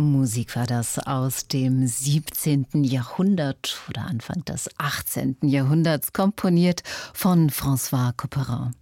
Musik war das aus dem 17. Jahrhundert oder Anfang des 18. Jahrhunderts, komponiert von François Couperin.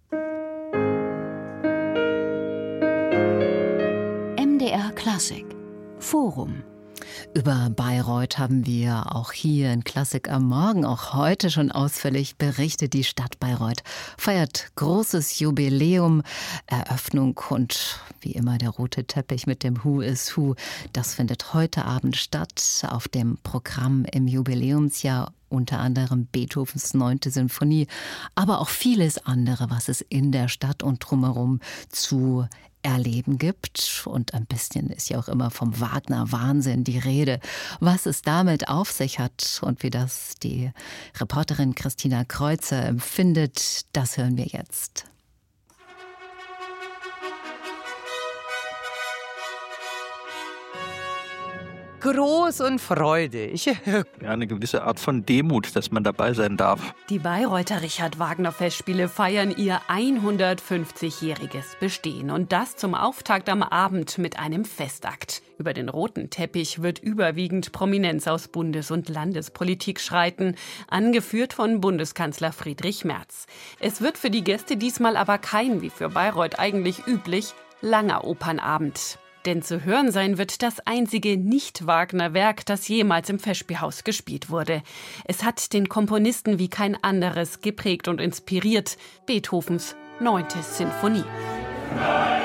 MDR Klassik Forum. Über Bayreuth haben wir auch hier in Klassik am Morgen, auch heute schon ausführlich berichtet. Die Stadt Bayreuth feiert großes Jubiläum, Eröffnung und wie immer der rote Teppich mit dem Who is Who. Das findet heute Abend statt auf dem Programm im Jubiläumsjahr. Unter anderem Beethovens 9. Sinfonie, aber auch vieles andere, was es in der Stadt und drumherum zu erleben gibt. Und ein bisschen ist ja auch immer vom Wagner-Wahnsinn die Rede. Was es damit auf sich hat und wie das die Reporterin Christina Kreuzer empfindet, das hören wir jetzt. Groß und freudig. Ja, eine gewisse Art von Demut, dass man dabei sein darf. Die Bayreuther Richard-Wagner-Festspiele feiern ihr 150-jähriges Bestehen. Und das zum Auftakt am Abend mit einem Festakt. Über den roten Teppich wird überwiegend Prominenz aus Bundes- und Landespolitik schreiten, angeführt von Bundeskanzler Friedrich Merz. Es wird für die Gäste diesmal aber kein, wie für Bayreuth eigentlich üblich, langer Opernabend. Denn zu hören sein wird das einzige Nicht-Wagner-Werk, das jemals im Festspielhaus gespielt wurde. Es hat den Komponisten wie kein anderes geprägt und inspiriert: Beethovens 9. Sinfonie.